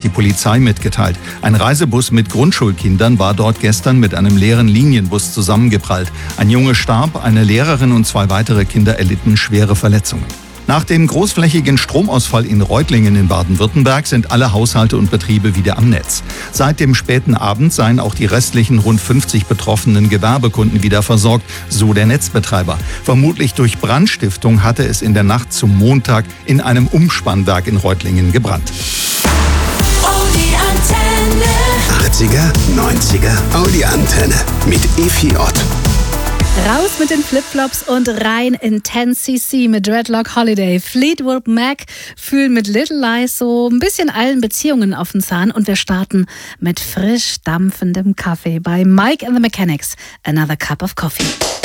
die Polizei mitgeteilt. Ein Reisebus mit Grundschulkindern war dort gestern mit einem leeren Linienbus zusammengeprallt. Ein Junge starb, eine Lehrerin und 2 weitere Kinder erlitten schwere Verletzungen. Nach dem großflächigen Stromausfall in Reutlingen in Baden-Württemberg sind alle Haushalte und Betriebe wieder am Netz. Seit dem späten Abend seien auch die restlichen rund 50 betroffenen Gewerbekunden wieder versorgt, so der Netzbetreiber. Vermutlich durch Brandstiftung hatte es in der Nacht zum Montag in einem Umspannwerk in Reutlingen gebrannt. Die Antenne. 80er, 90er, Audi Antenne mit Efi Ott. Raus mit den Flipflops und rein in 10cc mit Dreadlock Holiday. Fleetwood Mac fühlen mit Little Lies so ein bisschen allen Beziehungen auf den Zahn. Und wir starten mit frisch dampfendem Kaffee bei Mike and the Mechanics. Another Cup of Coffee.